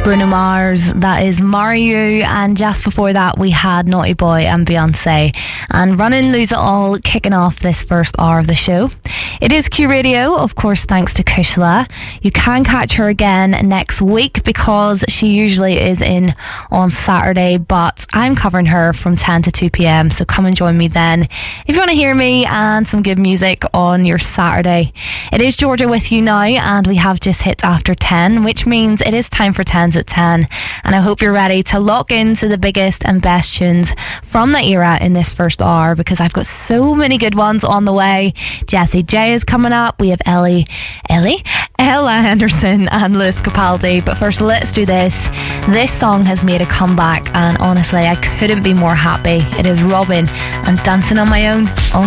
Bruno Mars, that is Mario, and just before that we had Naughty Boy and Beyonce, and Running Lose It All kicking off this first hour of the show. It is Q Radio, of course, thanks to Kushla. You can catch her again next week because she usually is in on Saturday, but I'm covering her from 10 to 2 p.m, so come and join me then if you want to hear me and some good music on your Saturday. It is Georgia with you now, and we have just hit after 10, which means it is time for 10s at 10, and I hope you're ready to lock into the biggest and best tunes from the era in this first hour, because I've got so many good ones on the way. Jessie J is coming up. We have Ella Henderson and Lewis Capaldi, but first let's do this. This song has made a comeback, and honestly I couldn't be more happy. It is Robin and Dancing on My Own on